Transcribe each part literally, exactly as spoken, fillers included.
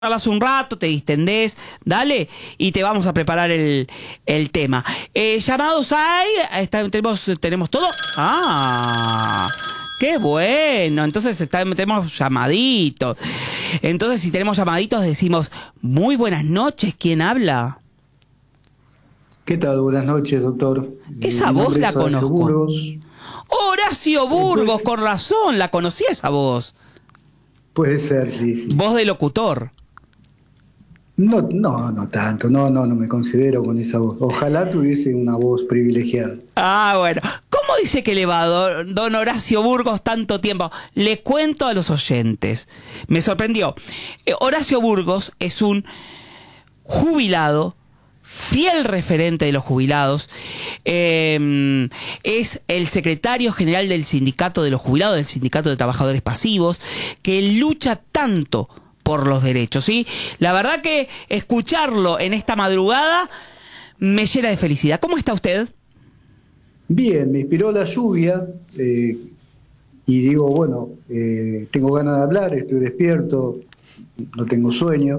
Hablas un rato, te distendés, dale, y te vamos a preparar el, el tema. Eh, ¿Llamados hay? Está, tenemos, ¿Tenemos todo? ¡Ah! ¡Qué bueno! Entonces está, tenemos llamaditos. Entonces, si tenemos llamaditos, decimos, muy buenas noches, ¿quién habla? ¿Qué tal? Buenas noches, doctor. Esa Mi voz la es Horacio conozco. Burgos. Horacio Burgos, con razón, la conocí esa voz. Puede ser, sí, sí. Voz de locutor. No, no, no tanto, no, no, no me considero con esa voz. Ojalá tuviese una voz privilegiada. Ah, bueno. ¿Cómo dice que le va don, don Horacio Burgos tanto tiempo? Le cuento a los oyentes. Me sorprendió. Eh, Horacio Burgos es un jubilado, fiel referente de los jubilados. Eh, es el secretario general del sindicato de los jubilados, del sindicato de trabajadores pasivos, que lucha tanto por los derechos, ¿sí? La verdad que escucharlo en esta madrugada me llena de felicidad. ¿Cómo está usted? Bien, me inspiró la lluvia eh, y digo, bueno, eh, tengo ganas de hablar, estoy despierto, no tengo sueño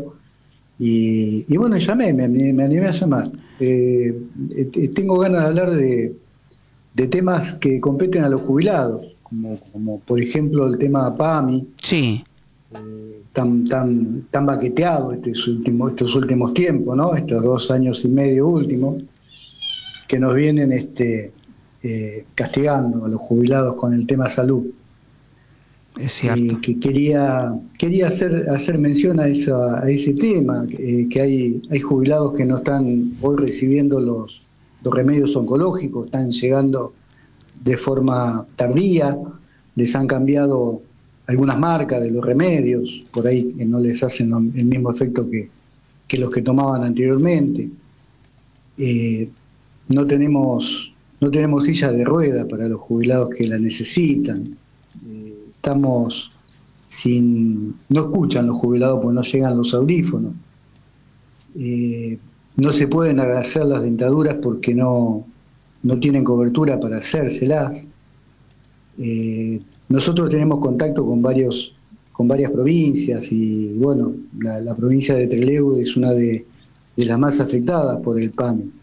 y, y bueno, llamé, me, me animé a llamar. Eh, eh, tengo ganas de hablar de, de temas que competen a los jubilados, como, como por ejemplo el tema PAMI. Sí. Eh, tan tan tan baqueteado estos últimos estos últimos tiempos, ¿no? Estos dos años y medio últimos que nos vienen este eh, castigando a los jubilados con el tema salud. Es cierto. Y que quería quería hacer hacer mención a esa a ese tema, eh, que hay hay jubilados que no están hoy recibiendo los los remedios oncológicos, están llegando de forma tardía, les han cambiado algunas marcas de los remedios, por ahí que no les hacen lo, el mismo efecto que, que los que tomaban anteriormente. Eh, no tenemos no tenemos silla de ruedas para los jubilados que la necesitan. Eh, estamos sin... No escuchan los jubilados porque no llegan los audífonos. Eh, no se pueden hacer las dentaduras porque no, no tienen cobertura para hacérselas. Eh, Nosotros tenemos contacto con varios, con varias provincias y bueno, la, la provincia de Trelew es una de, de las más afectadas por el PAMI.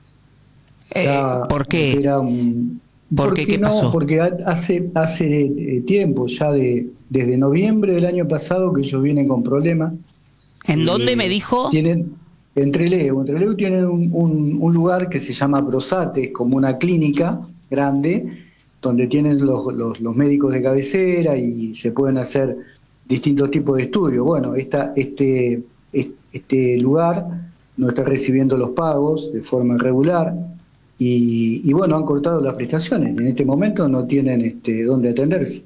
Eh, ¿Por qué? Era un, ¿Por qué? ¿Qué no? pasó? Porque hace hace eh, tiempo, ya de desde noviembre del año pasado que ellos vienen con problemas. ¿En eh, dónde me dijo? Tienen en Trelew, en Trelew tienen un, un, un lugar que se llama Prosate, es como una clínica grande donde tienen los, los, los médicos de cabecera y se pueden hacer distintos tipos de estudios. Bueno, esta, este, este lugar no está recibiendo los pagos de forma irregular y, y bueno, han cortado las prestaciones. En este momento no tienen este, dónde atenderse.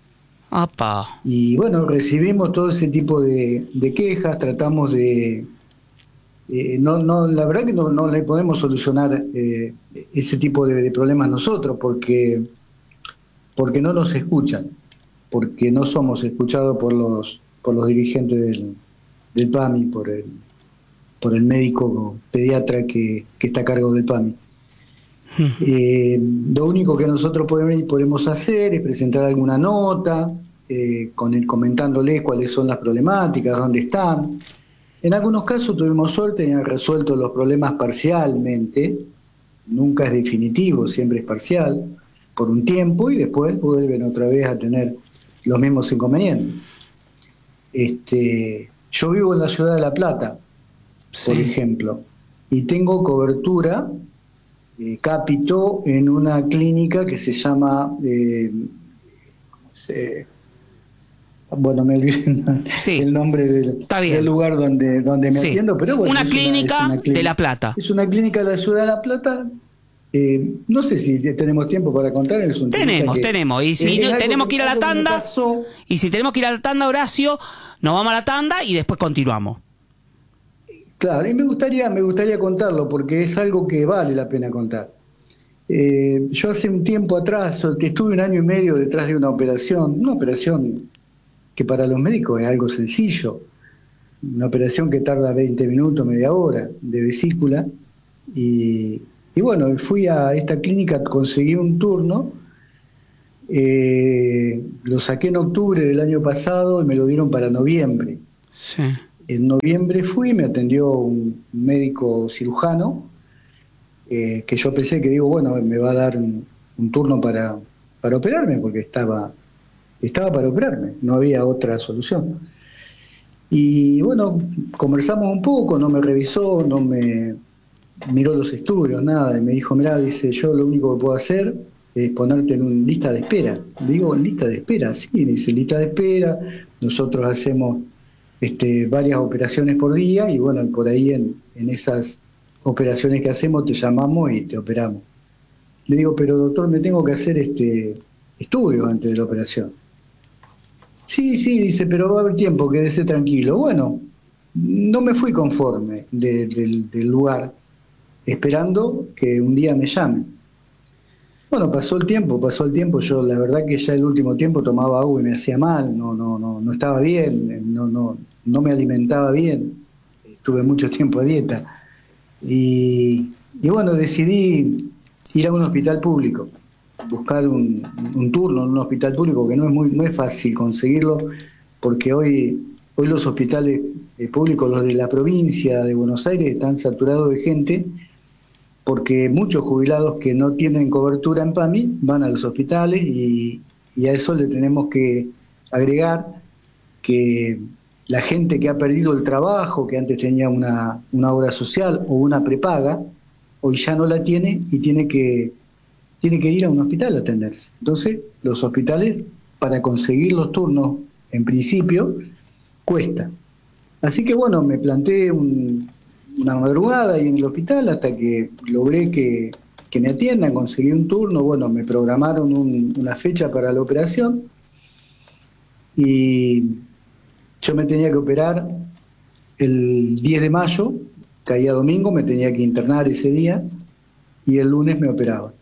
Apa. Y bueno, recibimos todo ese tipo de, de quejas, tratamos de... Eh, no, no, la verdad que no, no le podemos solucionar eh, ese tipo de, de problemas nosotros porque... porque no nos escuchan, porque no somos escuchados por los por los dirigentes del, del PAMI, por el por el médico pediatra que, que está a cargo del PAMI. eh, lo único que nosotros podemos, podemos hacer es presentar alguna nota, eh, con el, comentándole cuáles son las problemáticas, dónde están. En algunos casos tuvimos suerte y han resuelto los problemas parcialmente, nunca es definitivo, siempre es parcial, por un tiempo y después vuelven otra vez a tener los mismos inconvenientes. Este, yo vivo en la ciudad de La Plata, sí, por ejemplo, y tengo cobertura eh, capito en una clínica que se llama, eh, se, bueno, me olvidé sí, el nombre del, del lugar donde, donde me sí. atiendo, pero bueno, una, clínica una, una clínica de La Plata. Es una clínica de la ciudad de La Plata. Eh, no sé si tenemos tiempo para contar. Es un tenemos, que, tenemos. Y si no, tenemos que ir a la tanda, y si tenemos que ir a la tanda, Horacio, nos vamos a la tanda y después continuamos. Claro, y me gustaría, me gustaría contarlo porque es algo que vale la pena contar. Eh, yo hace un tiempo atrás, que estuve un año y medio detrás de una operación, una operación que para los médicos es algo sencillo, una operación que tarda veinte minutos, media hora, de vesícula, y Y bueno, fui a esta clínica, conseguí un turno, eh, lo saqué en octubre del año pasado y me lo dieron para noviembre. Sí. En noviembre fui, me atendió un médico cirujano, eh, que yo pensé que digo, bueno, me va a dar un, un turno para, para operarme, porque estaba, estaba para operarme, no había otra solución. Y bueno, conversamos un poco, no me revisó, no me miró los estudios, nada, y me dijo, mirá, dice, yo lo único que puedo hacer es ponerte en una lista de espera. Digo, lista de espera, sí, dice, lista de espera, nosotros hacemos este, varias operaciones por día y bueno, por ahí en, en esas operaciones que hacemos te llamamos y te operamos. Le digo, pero doctor, me tengo que hacer este estudios antes de la operación. Sí, sí, dice, pero va a haber tiempo, quédese tranquilo. Bueno, no me fui conforme de, de, del lugar, esperando que un día me llamen. Bueno, pasó el tiempo, pasó el tiempo, yo la verdad que ya el último tiempo tomaba agua y me hacía mal, no, no, no, no estaba bien, no, no, no me alimentaba bien, estuve mucho tiempo a dieta. Y, y bueno, decidí ir a un hospital público, buscar un, un turno en un hospital público, que no es muy, no es fácil conseguirlo, porque hoy, hoy los hospitales públicos, los de la provincia de Buenos Aires, están saturados de gente, porque muchos jubilados que no tienen cobertura en PAMI van a los hospitales y, y a eso le tenemos que agregar que la gente que ha perdido el trabajo, que antes tenía una, una obra social o una prepaga, hoy ya no la tiene y tiene que, tiene que ir a un hospital a atenderse. Entonces, los hospitales, para conseguir los turnos, en principio, cuesta. Así que bueno, me planteé un... una madrugada ahí en el hospital hasta que logré que, que me atiendan, conseguí un turno, bueno, me programaron un, una fecha para la operación y yo me tenía que operar el diez de mayo, caía domingo, me tenía que internar ese día y el lunes me operaban.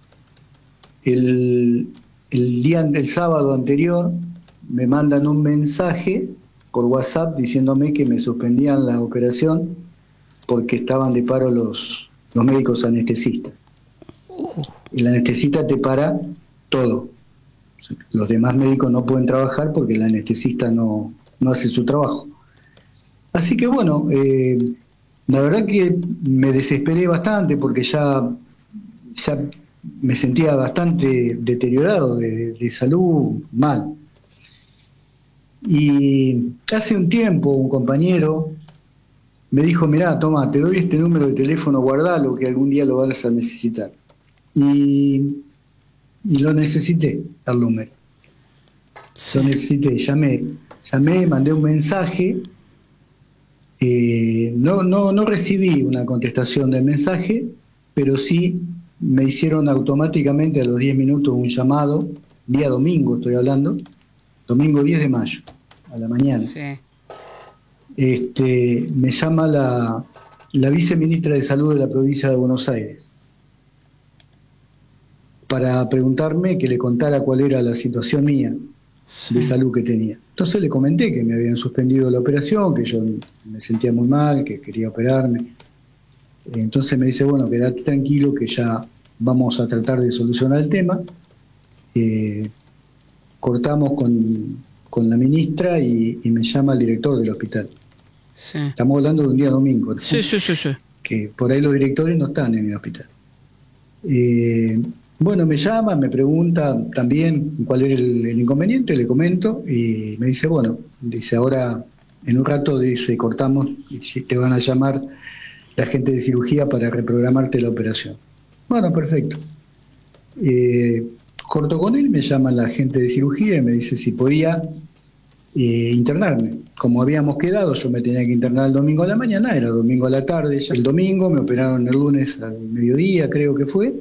El, el día del sábado anterior me mandan un mensaje por WhatsApp diciéndome que me suspendían la operación porque estaban de paro los, los médicos anestesistas. El anestesista te para todo. Los demás médicos no pueden trabajar porque el anestesista no, no hace su trabajo. Así que bueno, eh, la verdad que me desesperé bastante porque ya, ya me sentía bastante deteriorado de, de salud, mal. Y hace un tiempo un compañero me dijo, mirá, toma, te doy este número de teléfono, guardalo, que algún día lo vas a necesitar. Y, y lo necesité, al número. Sí. Lo necesité, llamé, llamé, mandé un mensaje, eh, no, no, no recibí una contestación del mensaje, pero sí me hicieron automáticamente a los diez minutos un llamado, día domingo estoy hablando, domingo diez de mayo, a la mañana. Sí. Este, me llama la, la viceministra de Salud de la provincia de Buenos Aires para preguntarme, que le contara cuál era la situación mía, sí, de salud que tenía. Entonces le comenté que me habían suspendido la operación, que yo me sentía muy mal, que quería operarme. Entonces me dice, bueno, quédate tranquilo que ya vamos a tratar de solucionar el tema. Eh, cortamos con, con la ministra y, y me llama el director del hospital. Sí. Estamos hablando de un día domingo, ¿no? Sí, sí, sí, sí. Que por ahí los directores no están en el hospital. Eh, bueno, me llama, me pregunta también cuál era el, el inconveniente, le comento y me dice, bueno, dice, ahora en un rato dice, cortamos y te van a llamar la gente de cirugía para reprogramarte la operación. Bueno, perfecto. Eh, corto con él, me llama la gente de cirugía y me dice si podía eh, internarme. Como habíamos quedado, yo me tenía que internar el domingo a la mañana, era domingo a la tarde ya. El domingo me operaron el lunes al mediodía, creo que fue.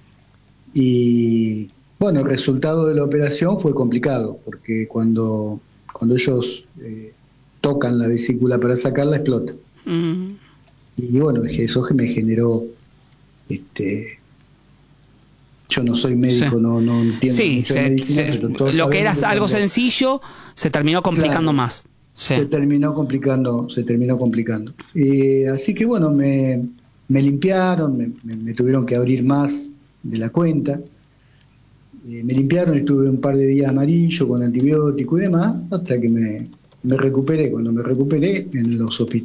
Y bueno, el resultado de la operación fue complicado, porque cuando, cuando ellos eh, tocan la vesícula para sacarla, explota. Mm. Y bueno, eso me generó, este, yo no soy médico, sí, no, no entiendo sí, mucho se, de medicina, se, pero todos lo que era algo cambiar. sencillo se terminó complicando, claro, más. Sí. Se terminó complicando, se terminó complicando. Eh, así que bueno, me, me limpiaron, me, me, me tuvieron que abrir más de la cuenta. Eh, me limpiaron, estuve un par de días amarillo con antibiótico y demás, hasta que me, me recuperé, cuando me recuperé en los hospitales